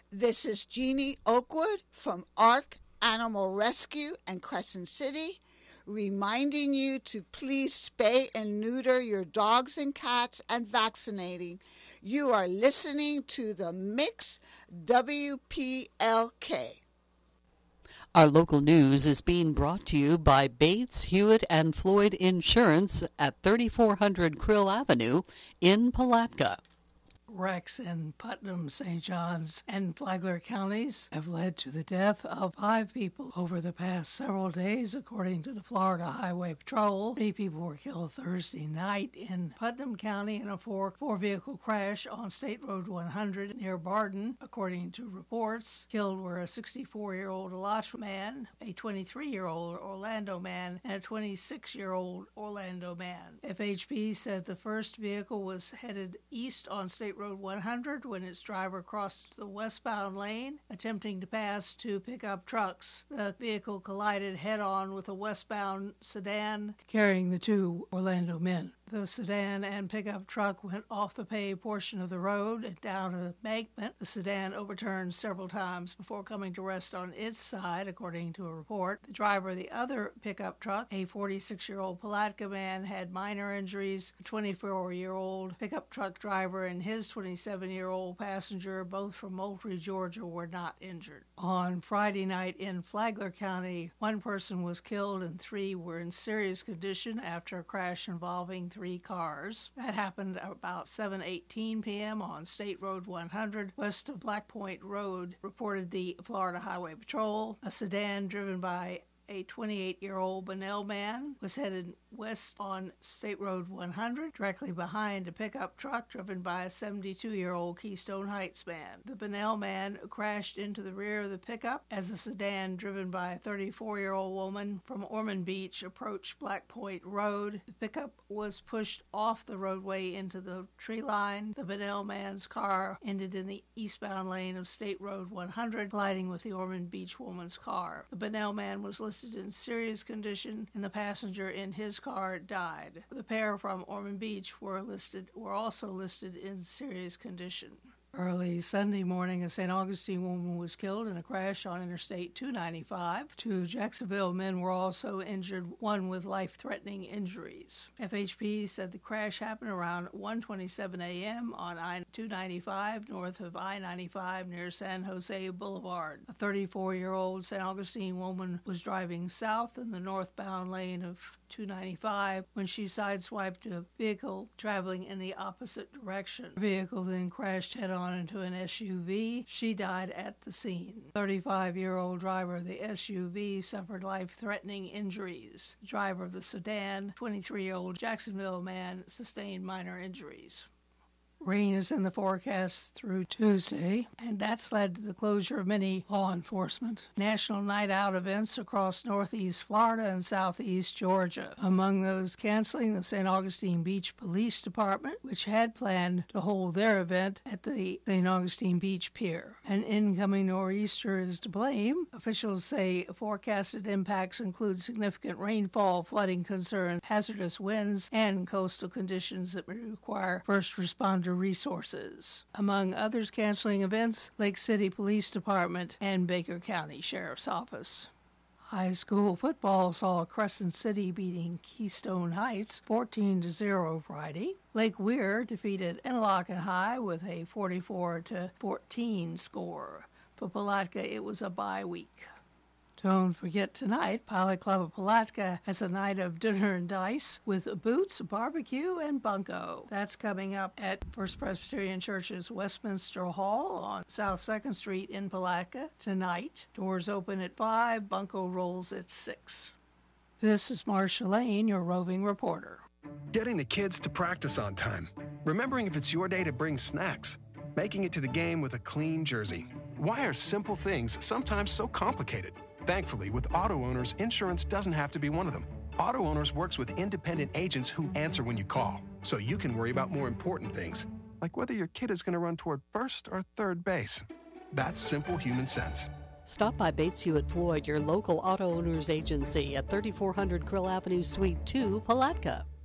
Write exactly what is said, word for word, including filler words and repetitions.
This is Jeannie Oakwood from ARC Animal Rescue and Crescent City, reminding you to please spay and neuter your dogs and cats and vaccinating. You are listening to the Mix W P L K. Our local news is being brought to you by Bates, Hewitt, and Floyd Insurance at thirty-four hundred Krill Avenue in Palatka. Wrecks in Putnam, Saint Johns, and Flagler counties have led to the death of five people over the past several days, according to the Florida Highway Patrol. Three people were killed Thursday night in Putnam County in a four, four-vehicle crash on State Road one hundred near Barden, according to reports. Killed were a sixty-four-year-old Alachua man, a twenty-three-year-old Orlando man, and a twenty-six-year-old Orlando man. F H P said the first vehicle was headed east on State Road one hundred when its driver crossed the westbound lane, attempting to pass two pickup trucks. The vehicle collided head-on with a westbound sedan carrying the two Orlando men. The sedan and pickup truck went off the paved portion of the road and down an embankment. The sedan overturned several times before coming to rest on its side, according to a report. The driver of the other pickup truck, a forty-six-year-old Palatka man, had minor injuries. A twenty-four-year-old pickup truck driver and his twenty-seven-year-old passenger, both from Moultrie, Georgia, were not injured. On Friday night in Flagler County, one person was killed and three were in serious condition after a crash involving three cars. That happened about seven eighteen p.m. on State Road one hundred, west of Black Point Road, reported the Florida Highway Patrol. A sedan driven by a twenty-eight-year-old Bunnell man was headed west on State Road one hundred, directly behind a pickup truck driven by a seventy-two-year-old Keystone Heights man. The Bunnell man crashed into the rear of the pickup as a sedan driven by a thirty-four-year-old woman from Ormond Beach approached Black Point Road. The pickup was pushed off the roadway into the tree line. The Bunnell man's car ended in the eastbound lane of State Road one hundred, colliding with the Ormond Beach woman's car. The Bunnell man was listed in serious condition, and the passenger in his car died. The pair from Ormond Beach were listed were also listed in serious condition. Early Sunday morning, a Saint Augustine woman was killed in a crash on Interstate two ninety-five. Two Jacksonville men were also injured, one with life-threatening injuries. F H P said the crash happened around one twenty-seven a.m. on I two ninety-five, north of I ninety-five near San Jose Boulevard. A thirty-four-year-old Saint Augustine woman was driving south in the northbound lane of two ninety-five when she sideswiped a vehicle traveling in the opposite direction. The vehicle then crashed head-on into an S U V. She died at the scene. thirty-five-year-old driver of the S U V suffered life-threatening injuries. The driver of the sedan, twenty-three-year-old Jacksonville man, sustained minor injuries. Rain is in the forecast through Tuesday, and that's led to the closure of many law enforcement national night out events across northeast Florida and southeast Georgia. Among those canceling, the Saint Augustine Beach Police Department, which had planned to hold their event at the Saint Augustine Beach Pier. An incoming nor'easter is to blame. Officials say forecasted impacts include significant rainfall, flooding concerns, hazardous winds, and coastal conditions that may require first responder resources. Among others canceling events, Lake City Police Department and Baker County Sheriff's Office. High school football saw Crescent City beating Keystone Heights fourteen to zero Friday. Lake Weir defeated Interlochen High with a forty-four to fourteen score. For Palatka, it was a bye week. Don't forget tonight, Pilot Club of Palatka has a night of dinner and dice with boots, barbecue, and bunco. That's coming up at First Presbyterian Church's Westminster Hall on South second Street in Palatka tonight. Doors open at five, bunco rolls at six. This is Marcia Lane, your roving reporter. Getting the kids to practice on time. Remembering if it's your day to bring snacks. Making it to the game with a clean jersey. Why are simple things sometimes so complicated? Thankfully, with Auto Owners, insurance doesn't have to be one of them. Auto Owners works with independent agents who answer when you call, so you can worry about more important things, like whether your kid is going to run toward first or third base. That's simple human sense. Stop by Bates Hewitt Floyd, your local Auto Owners agency at thirty-four hundred Krill Avenue, Suite two, Palatka.